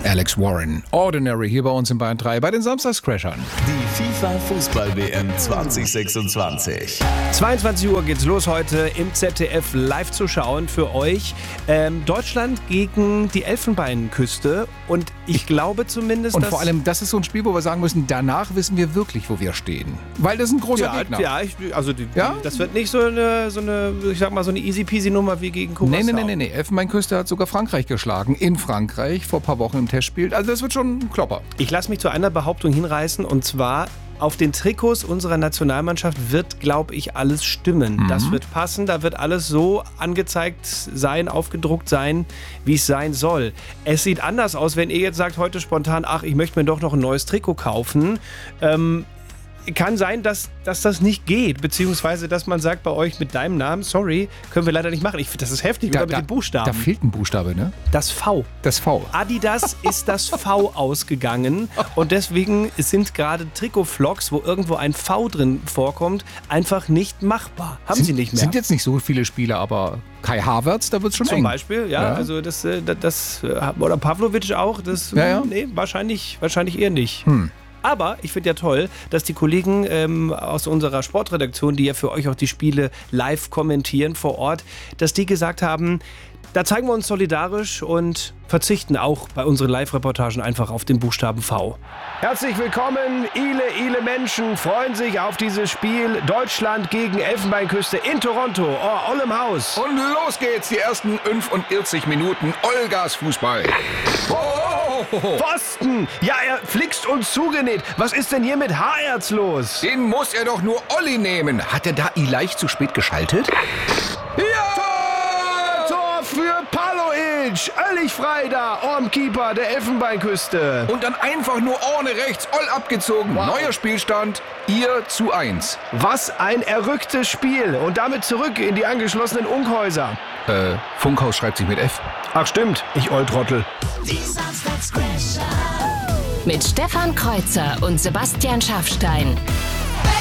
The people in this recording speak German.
Alex Warren. Ordinary hier bei uns in Bayern 3 bei den Samstagscrashern. Die FIFA-Fußball-WM 2026. 22 Uhr geht's los heute im ZDF live zu schauen für euch. Deutschland gegen die Elfenbeinküste und ich glaube zumindest, Und dass... vor allem, das ist so ein Spiel, wo wir sagen müssen, danach wissen wir wirklich, wo wir stehen. Weil das ist ein großer Gegner. Das wird nicht so eine easy peasy Nummer wie gegen Curaçao. Nee. Elfenbeinküste hat sogar Frankreich geschlagen. In Frankreich vor ein paar Wochen im Testspiel. Also das wird schon ein Klopper. Ich lasse mich zu einer Behauptung hinreißen und zwar... Auf den Trikots unserer Nationalmannschaft wird, glaube ich, alles stimmen. Das wird passen, da wird alles so angezeigt sein, aufgedruckt sein, wie es sein soll. Es sieht anders aus, wenn ihr jetzt sagt, heute spontan, ich möchte mir doch noch ein neues Trikot kaufen. Kann sein, dass das nicht geht, beziehungsweise, dass man sagt bei euch mit deinem Namen, sorry, können wir leider nicht machen. Ich finde, das ist heftig, mit den Buchstaben. Da fehlt ein Buchstabe, ne? Das V. Das V. Adidas ist das V ausgegangen und deswegen sind gerade Trikot-Vlogs, wo irgendwo ein V drin vorkommt, einfach nicht machbar. Haben sie nicht mehr. Sind jetzt nicht so viele Spieler, aber Kai Havertz, da wird es schon eng. Zum Beispiel, ja. Also das oder Pavlovic auch, nee, wahrscheinlich eher nicht. Aber ich finde ja toll, dass die Kollegen aus unserer Sportredaktion, die ja für euch auch die Spiele live kommentieren vor Ort, dass die gesagt haben, da zeigen wir uns solidarisch und verzichten auch bei unseren Live-Reportagen einfach auf den Buchstaben V. Herzlich willkommen, viele Menschen freuen sich auf dieses Spiel Deutschland gegen Elfenbeinküste in Toronto, Ollem Haus. Und los geht's, die ersten 45 Minuten Olgas Fußball. Pfosten! Ja, er flixt uns zugenäht. Was ist denn hier mit Haerz los? Den muss er doch nur Olli nehmen. Hat er da leicht zu spät geschaltet? Ja! Tor für Palovic! Völlig frei da, am Keeper der Elfenbeinküste. Und dann einfach nur ohne rechts, Oll abgezogen. Wow. Neuer Spielstand, ihr zu 1. Was ein errücktes Spiel. Und damit zurück in die angeschlossenen Unkhäuser. Funkhaus schreibt sich mit F. Ach stimmt, ich Olltrottel. Die Samstagscrasher. Mit Stefan Kreuzer und Sebastian Schaffstein.